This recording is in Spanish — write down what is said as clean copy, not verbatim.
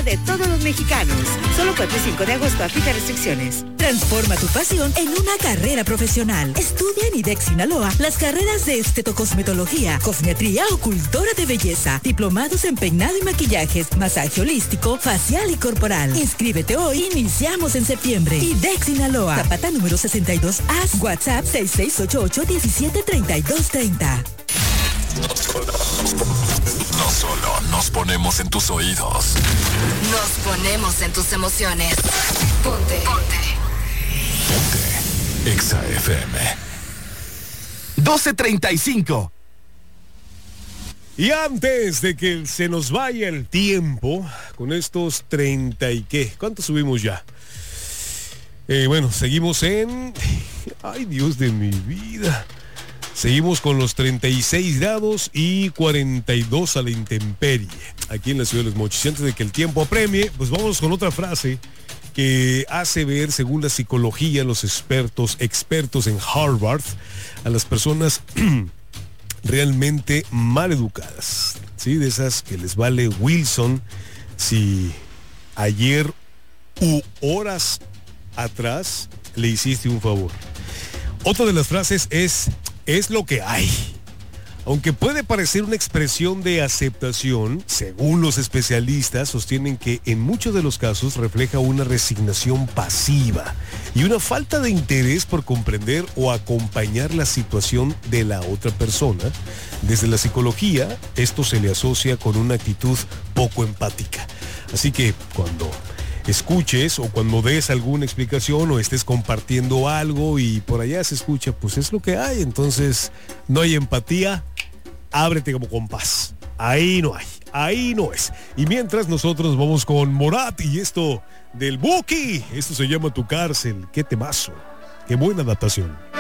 de todos los mexicanos. Solo 4 y 5 de agosto, aplica restricciones. Transforma tu pasión en una carrera profesional. Estudia en IDEX Sinaloa las carreras de estetocosmetología, cosmetría o cultura de belleza, diplomados en peinado y maquillajes, masaje holístico, facial y corporal. Inscríbete hoy, iniciamos en septiembre. IDEX Sinaloa, Zapata número 62A, WhatsApp 6688-173230. No solo nos ponemos en tus oídos, nos ponemos en tus emociones. Ponte. Exa FM 12:35. Y antes de que se nos vaya el tiempo, con estos 30 y qué, ¿cuánto subimos ya? Bueno, seguimos en... Ay, Dios de mi vida. Seguimos con los 36 grados y 42 a la intemperie, aquí en la ciudad de Los Mochis. Antes de que el tiempo apremie, pues vamos con otra frase que hace ver, según la psicología, los expertos en Harvard, a las personas realmente mal educadas, ¿sí? De esas que les vale Wilson si ayer u horas atrás le hiciste un favor. Otra de las frases es lo que hay. Aunque puede parecer una expresión de aceptación, según los especialistas sostienen que en muchos de los casos refleja una resignación pasiva y una falta de interés por comprender o acompañar la situación de la otra persona. Desde la psicología, esto se le asocia con una actitud poco empática. Así que cuando escuches o cuando des alguna explicación o estés compartiendo algo y por allá se escucha, pues es lo que hay, entonces no hay empatía, ábrete como compás. Ahí no es. Y mientras nosotros vamos con Morat y esto del Buki, esto se llama Tu Cárcel. Qué temazo, qué buena adaptación.